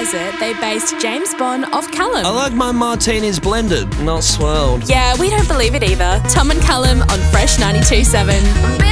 has it they based James Bond off Callum. I like my martinis blended, not swirled. Yeah, we don't believe it either. Tom and Callum on Fresh 92.7.